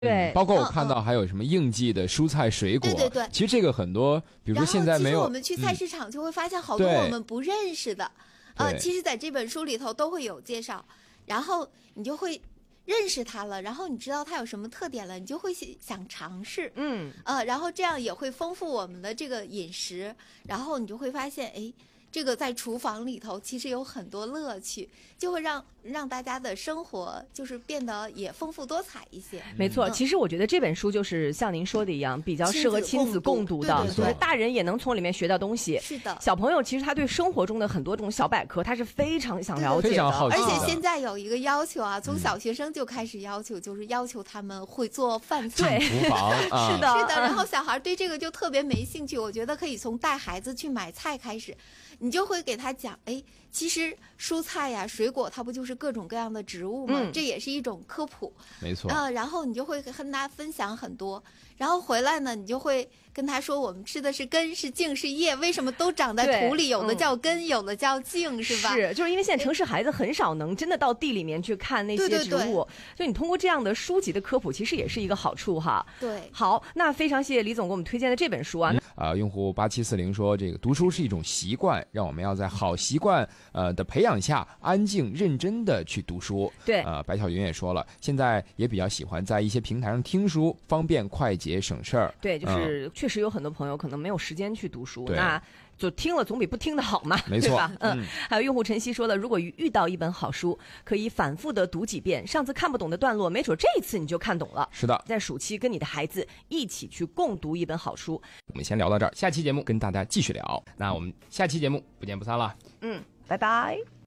对， 包括我看到还有什么应季的蔬菜水果， 对， 其实这个很多，比如说现在没有， 然后其实我们去菜市场就会发现好多我们不认识的，其实在这本书里头都会有介绍，然后你就会认识它了，然后你知道它有什么特点了，你就会想尝试，然后这样也会丰富我们的这个饮食，然后你就会发现，哎，这个在厨房里头其实有很多乐趣，就会让大家的生活就是变得也丰富多彩一些。 没错，其实我觉得这本书就是像您说的一样，比较适合亲子共读的， 对， 大人也能从里面学到东西。 是的， 小朋友其实他对生活中的很多这种小百科，他是非常想了解的， 非常好奇的。 而且现在有一个要求啊，从小学生就开始要求，就是要求他们会做饭菜， 厨房是的。 然后小孩对这个就特别没兴趣，我觉得可以从带孩子去买菜开始。你就会给他讲，哎，其实蔬菜呀、水果，它不就是各种各样的植物吗？这也是一种科普， 没错。 然后你就会跟他分享很多，然后回来呢，你就会跟他说，我们吃的是根、是茎、是叶，为什么都长在土里？有的叫根，有的叫茎，是吧？ 是，就是因为现在城市孩子很少能真的到地里面去看那些植物，所以你通过这样的书籍的科普，其实也是一个好处哈。 对， 好，那非常谢谢李总给我们推荐的这本书啊。 用户8740说，这个读书是一种习惯，让我们要在好习惯的培养下，安静认真的去读书。 对， 白小云也说了，现在也比较喜欢在一些平台上听书，方便快捷省事儿。 对，就是确实有很多朋友可能没有时间去读书，那就听了总比不听的好嘛， 没错， 对吧？还有用户晨曦说了，如果遇到一本好书，可以反复的读几遍，上次看不懂的段落，没准这一次你就看懂了。 是的， 在暑期跟你的孩子一起去共读一本好书。 我们先聊到这儿，下期节目跟大家继续聊。那我们下期节目不见不散了。 拜拜。